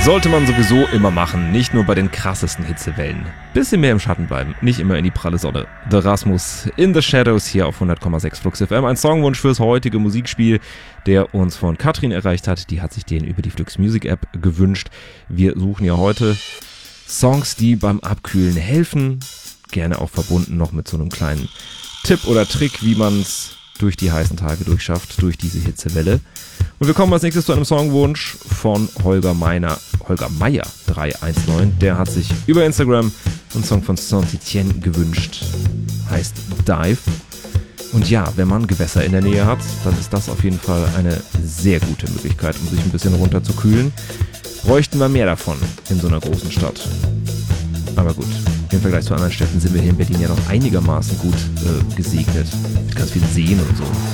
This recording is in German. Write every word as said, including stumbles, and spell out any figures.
Sollte man sowieso immer machen, nicht nur bei den krassesten Hitzewellen. Bisschen mehr im Schatten bleiben, nicht immer in die pralle Sonne. The Rasmus in the Shadows hier auf hundert Komma sechs Flux F M. Ein Songwunsch fürs heutige Musikspiel, der uns von Katrin erreicht hat. Die hat sich den über die Flux Music App gewünscht. Wir suchen ja heute Songs, die beim Abkühlen helfen. Gerne auch verbunden noch mit so einem kleinen Tipp oder Trick, wie man es durch die heißen Tage durchschafft, durch diese Hitzewelle. Und wir kommen als nächstes zu einem Songwunsch von Holger Meiner, Holger Meier drei eins neun. Der hat sich über Instagram einen Song von Saint-Etienne gewünscht. Heißt Dive. Und ja, wenn man Gewässer in der Nähe hat, dann ist das auf jeden Fall eine sehr gute Möglichkeit, um sich ein bisschen runterzukühlen. Bräuchten wir mehr davon in so einer großen Stadt. Aber gut, im Vergleich zu anderen Städten sind wir hier in Berlin ja noch einigermaßen gut äh, gesegnet. Mit ganz vielen Seen und so.